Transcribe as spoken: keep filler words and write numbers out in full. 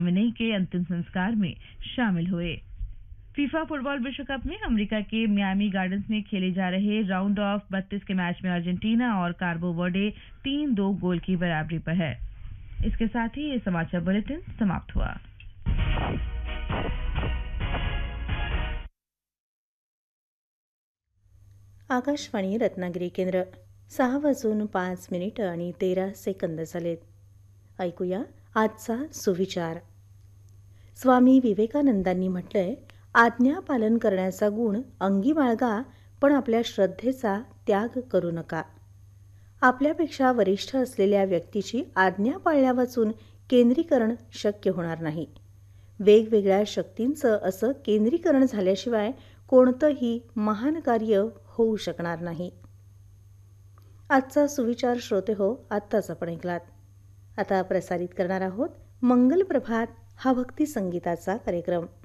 विनय के अंतिम संस्कार में शामिल हुए। फीफा फुटबॉल विश्व कप में अमेरिका के मियामी गार्डन्स में खेले जा रहे राउंड ऑफ बत्तीस के मैच में अर्जेंटीना और कार्बो वर्डे तीन दो गोल की बराबरी पर है। इसके साथ ही ये समाचार बुलेटिन समाप्त हुआ। आकाशवाणी रत्नागिरी केंद्र सहा वाजून पाच मिनिटं आणि तेरा सेकंद झालेत. ऐकूया आजचा सुविचार. स्वामी विवेकानंदांनी म्हटलंय, आज्ञा पालन करण्याचा गुण अंगी बाळगा, पण आपल्या श्रद्धेचा त्याग करू नका. आपल्यापेक्षा वरिष्ठ असलेल्या व्यक्तीची आज्ञा पाळल्यावाचून केंद्रीकरण शक्य होणार नाही. वेगवेगळ्या शक्तींचं असं केंद्रीकरण झाल्याशिवाय कोणतंही महान कार्य होऊ शकणार नाही. आजचा सुविचार श्रोते हो आत्ताच आपण ऐकलात. आता प्रसारित करणार आहोत मंगल प्रभात हा भक्ती संगीताचा कार्यक्रम.